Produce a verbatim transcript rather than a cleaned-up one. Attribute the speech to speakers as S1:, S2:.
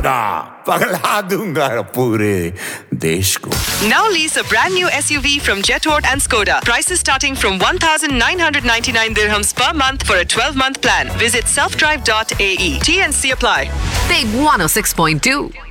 S1: बेटा पगला दूंगा पूरे देश को.
S2: Now lease a brand new S U V from Jetort and Skoda. Prices starting from one thousand nine hundred ninety-nine dirhams per month for a twelve-month plan. Visit self drive dot a e. T and C apply.
S3: Big one oh six point two.